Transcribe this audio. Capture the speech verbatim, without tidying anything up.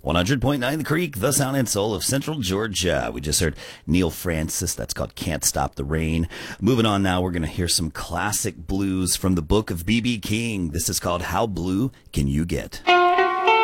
one hundred point nine The Creek, the sound and soul of Central Georgia. We just heard Neil Francis. That's called Can't Stop the Rain. Moving on now, we're going to hear some classic blues from the book of B B. King. This is called How Blue Can You Get?